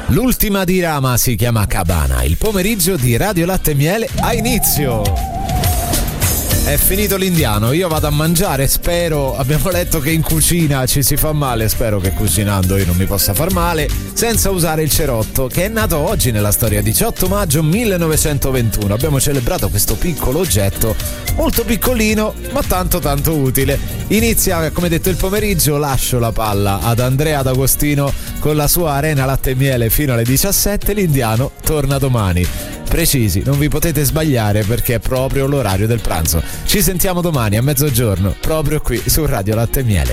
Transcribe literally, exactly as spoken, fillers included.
L'ultima dirama si chiama Cabana, il pomeriggio di Radio Latte e Miele ha inizio. È finito l'indiano, io vado a mangiare, spero, abbiamo letto che in cucina ci si fa male, spero che cucinando io non mi possa far male, senza usare il cerotto, che è nato oggi nella storia, diciotto maggio millenovecentoventuno. Abbiamo celebrato questo piccolo oggetto, molto piccolino, ma tanto tanto utile. Inizia, come detto, il pomeriggio, lascio la palla ad Andrea D'Agostino con la sua Arena Latte e Miele fino alle diciassette, l'indiano torna domani. Precisi, non vi potete sbagliare perché è proprio l'orario del pranzo. Ci sentiamo domani a mezzogiorno, proprio qui su Radio Latte e Miele.